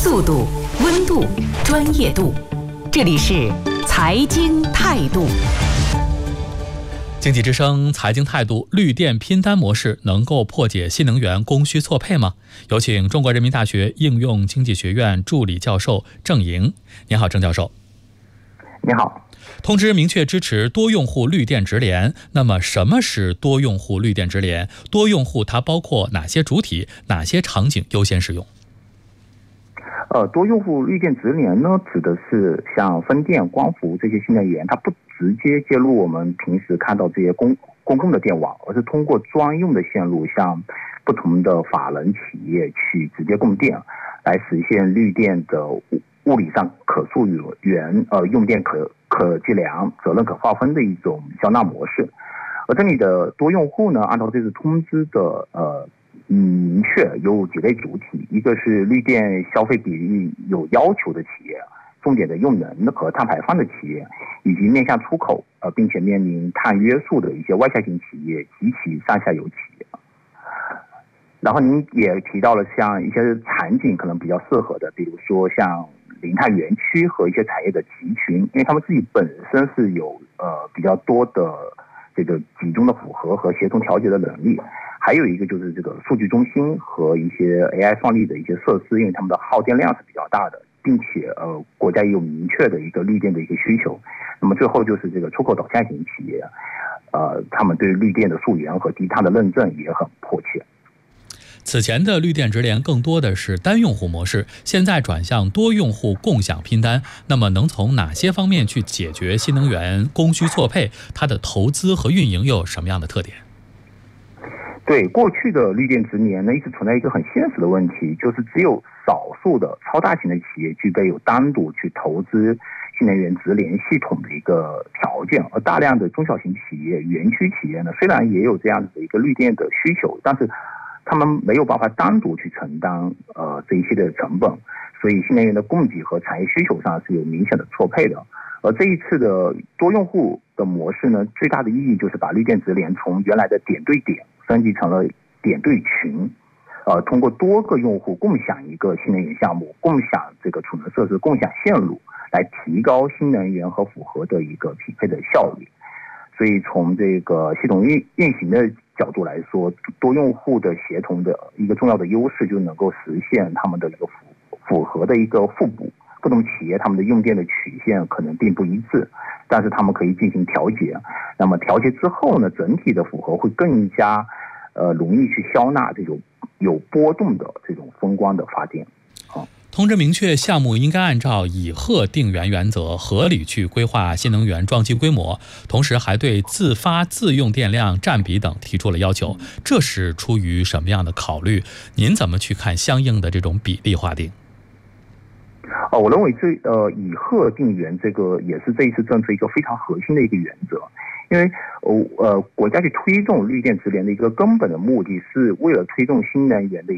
速度、温度、专业度，这里是财经态度。 经济之声财经态度，绿电拼单模式能够破解新能源供需错配吗？有请中国人民大学应用经济学院助理教授郑莹。您好，郑教授。 你好。 通知明确支持多用户绿电直连，那么什么是多用户绿电直连？多用户它包括哪些主体？哪些场景优先使用？ 多用户绿电直连呢，指的是像风电、光伏这些新能源，它不直接接入我们平时看到这些公共的电网，而是通过专用的线路向不同的法人企业去直接供电，来实现绿电的物理上可溯源，用电可计量、责任可划分的一种交纳模式。而这里的多用户呢，按照这次通知的明确有几类主体，一个是绿电消费比例有要求的企业，重点的用能和碳排放的企业，以及面向出口并且面临碳约束的一些外向型企业及其上下游企业。然后您也提到了像一些场景可能比较适合的，比如说像零碳园区和一些产业的集群，因为他们自己本身是有比较多的这个集中的符合和协同调节的能力。还有一个就是这个数据中心和一些 AI 创立的一些设施，因为他们的耗电量是比较大的，并且国家也有明确的一个绿电的一个需求。那么最后就是这个出口导向型企业，他们对绿电的溯源和低碳的认证也很迫切。 此前的绿电直连更多的是单用户模式，现在转向多用户共享拼单，那么能从哪些方面去解决新能源供需错配？它的投资和运营又有什么样的特点？ 对，过去的绿电直连呢，一直存在一个很现实的问题，就是只有少数的超大型的企业具备有单独去投资新能源直连系统的一个条件，而大量的中小型企业、园区企业呢，虽然也有这样子的一个绿电的需求，但是他们没有办法单独去承担这一系列的成本，所以新能源的供给和产业需求上是有明显的错配的。而这一次的多用户的模式呢，最大的意义就是把绿电直连从原来的点对点升级成了点对群，通过多个用户共享一个新能源项目，共享这个储能设施，共享线路，来提高新能源和符合的一个匹配的效率。所以从这个系统运行的角度来说，多用户的协同的一个重要的优势，就能够实现他们的一个符合的一个互补。不同企业他们的用电的曲线可能并不一致，但是他们可以进行调节。那么调节之后呢，整体的符合会更加容易去消纳这种有波动的这种风光的发电。 通知明确，项目应该按照以核定源原则合理去规划新能源装机规模，同时还对自发自用电量占比等提出了要求。这是出于什么样的考虑？您怎么去看相应的这种比例划定？ 我认为以核定源这个也是这一次政策一个非常核心的一个原则，因为国家去推动绿电直连的一个根本的目的是为了推动新能源的